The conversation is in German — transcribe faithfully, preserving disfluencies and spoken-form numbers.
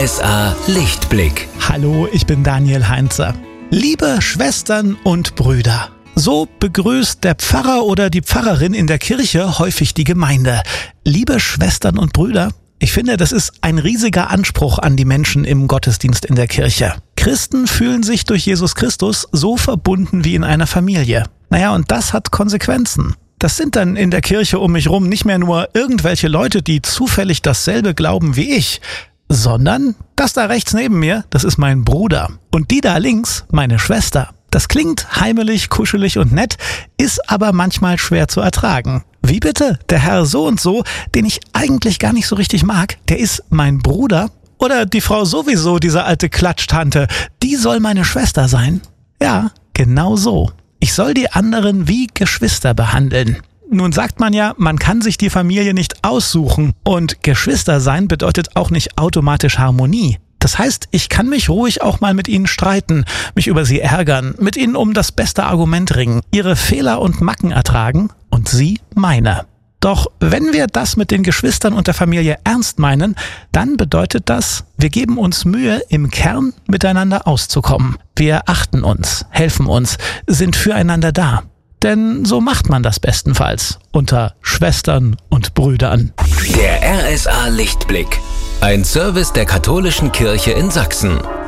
S A Lichtblick. Hallo, ich bin Daniel Heinze. Liebe Schwestern und Brüder, so begrüßt der Pfarrer oder die Pfarrerin in der Kirche häufig die Gemeinde. Liebe Schwestern und Brüder, ich finde, das ist ein riesiger Anspruch an die Menschen im Gottesdienst in der Kirche. Christen fühlen sich durch Jesus Christus so verbunden wie in einer Familie. Naja, und das hat Konsequenzen. Das sind dann in der Kirche um mich rum nicht mehr nur irgendwelche Leute, die zufällig dasselbe glauben wie ich, sondern das da rechts neben mir, das ist mein Bruder. Und die da links, meine Schwester. Das klingt heimelig, kuschelig und nett, ist aber manchmal schwer zu ertragen. Wie bitte? Der Herr so und so, den ich eigentlich gar nicht so richtig mag, der ist mein Bruder? Oder die Frau sowieso, diese alte Klatschtante, die soll meine Schwester sein? Ja, genau so. Ich soll die anderen wie Geschwister behandeln. Nun sagt man ja, man kann sich die Familie nicht aussuchen und Geschwister sein bedeutet auch nicht automatisch Harmonie. Das heißt, ich kann mich ruhig auch mal mit ihnen streiten, mich über sie ärgern, mit ihnen um das beste Argument ringen, ihre Fehler und Macken ertragen und sie meine. Doch wenn wir das mit den Geschwistern und der Familie ernst meinen, dann bedeutet das, wir geben uns Mühe, im Kern miteinander auszukommen. Wir achten uns, helfen uns, sind füreinander da. Denn so macht man das bestenfalls unter Schwestern und Brüdern. Der R S A Lichtblick. Ein Service der Katholischen Kirche in Sachsen.